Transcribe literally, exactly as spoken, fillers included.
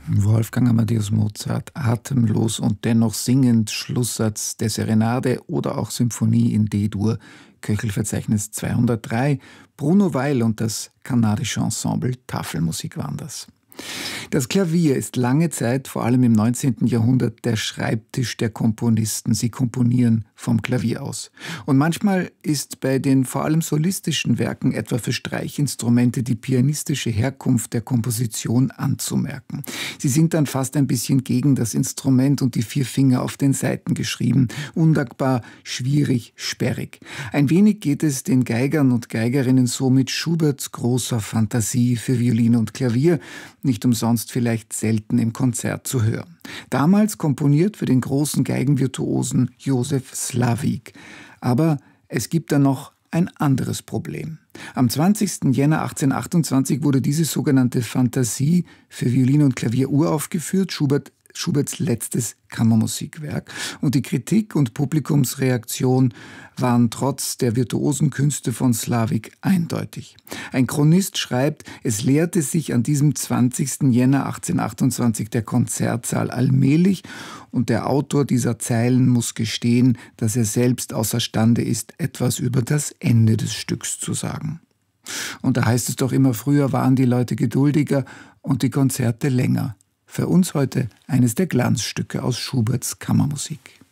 Wolfgang Amadeus Mozart, atemlos und dennoch singend, Schlusssatz der Serenade oder auch Symphonie in D-Dur, Köchelverzeichnis zweihundertdrei, Bruno Weil und das kanadische Ensemble Tafelmusik waren das. Das Klavier ist lange Zeit, vor allem im neunzehnten Jahrhundert, der Schreibtisch der Komponisten. Sie komponieren vom Klavier aus. Und manchmal ist bei den vor allem solistischen Werken, etwa für Streichinstrumente, die pianistische Herkunft der Komposition anzumerken. Sie sind dann fast ein bisschen gegen das Instrument und die vier Finger auf den Saiten geschrieben. Undankbar, schwierig, sperrig. Ein wenig geht es den Geigern und Geigerinnen so mit Schuberts großer Fantasie für Violine und Klavier, nicht umsonst vielleicht selten im Konzert zu hören. Damals komponiert für den großen Geigenvirtuosen Josef Slavik. Aber es gibt da noch ein anderes Problem. Am zwanzigsten Jänner achtzehnhundertachtundzwanzig wurde diese sogenannte Fantasie für Violine und Klavier uraufgeführt, Schubert Schuberts letztes Kammermusikwerk. Und die Kritik und Publikumsreaktion waren trotz der virtuosen Künste von Slavik eindeutig. Ein Chronist schreibt, es leerte sich an diesem zwanzigsten Jänner achtzehnhundertachtundzwanzig der Konzertsaal allmählich und der Autor dieser Zeilen muss gestehen, dass er selbst außerstande ist, etwas über das Ende des Stücks zu sagen. Und da heißt es doch immer, früher waren die Leute geduldiger und die Konzerte länger. Für uns heute eines der Glanzstücke aus Schuberts Kammermusik.